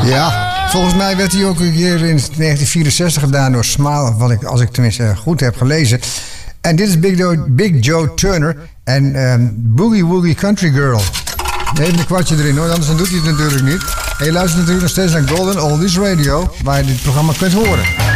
Ja, volgens mij werd hij ook een keer in 1964 gedaan door Smile, als ik tenminste goed heb gelezen. En dit is Big Joe Turner en Boogie Woogie Country Girl. Even een kwartje erin hoor, anders dan doet hij het natuurlijk niet. En je luistert natuurlijk nog steeds naar Golden Oldies Radio, waar je dit programma kunt horen.